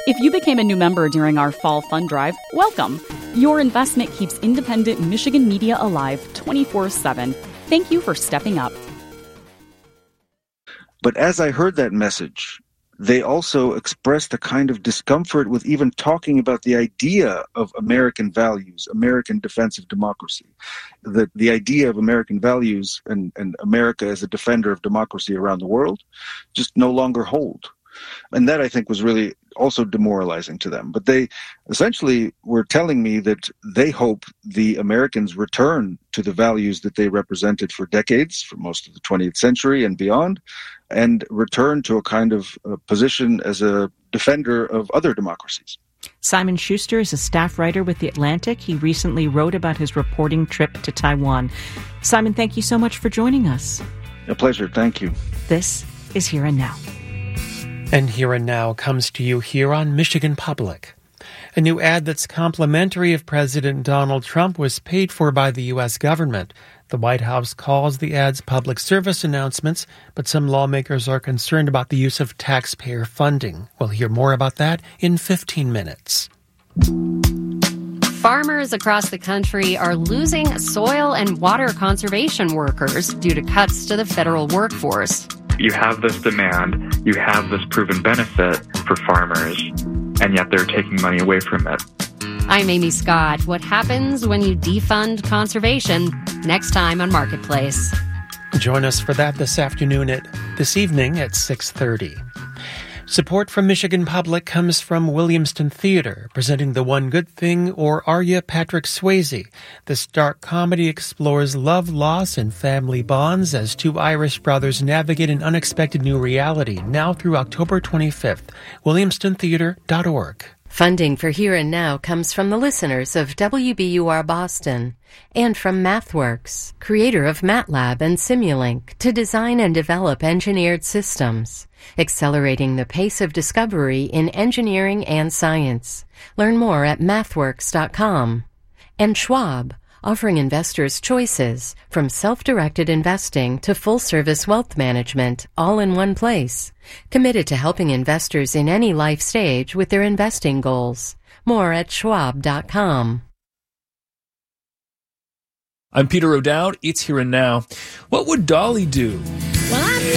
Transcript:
If you became a new member during our fall fund drive, welcome. Your investment keeps independent Michigan media alive 24/7. Thank you for stepping up. But as I heard that message, they also expressed a kind of discomfort with even talking about the idea of American values, American defensive democracy. The idea of American values and America as a defender of democracy around the world just no longer hold. And that, I think, was really also demoralizing to them. But they essentially were telling me that they hope the Americans return to the values that they represented for decades, for most of the 20th century and beyond, and return to a kind of position as a defender of other democracies. Simon Schuster is a staff writer with The Atlantic. He recently wrote about his reporting trip to Taiwan. Simon, thank you so much for joining us. A pleasure. Thank you. This is Here and Now. And Here and Now comes to you here on Michigan Public. A new ad that's complimentary of President Donald Trump was paid for by the U.S. government. The White House calls the ads public service announcements, but some lawmakers are concerned about the use of taxpayer funding. We'll hear more about that in 15 minutes. Farmers across the country are losing soil and water conservation workers due to cuts to the federal workforce. You have this demand, you have this proven benefit for farmers, and yet they're taking money away from it. I'm Amy Scott. What happens when you defund conservation? Next time on Marketplace. Join us for that this evening at 6:30. Support from Michigan Public comes from Williamston Theater, presenting The One Good Thing, or Are Ya, Patrick Swayze? This dark comedy explores love, loss, and family bonds as two Irish brothers navigate an unexpected new reality, now through October 25th. WilliamstonTheater.org. Funding for Here and Now comes from the listeners of WBUR Boston and from MathWorks, creator of MATLAB and Simulink, to design and develop engineered systems, accelerating the pace of discovery in engineering and science. Learn more at mathworks.com. And Schwab, offering investors choices from self-directed investing to full-service wealth management, all in one place. Committed to helping investors in any life stage with their investing goals. More at schwab.com. I'm Peter O'Dowd. It's Here and Now. What would Dolly do? Well, I'm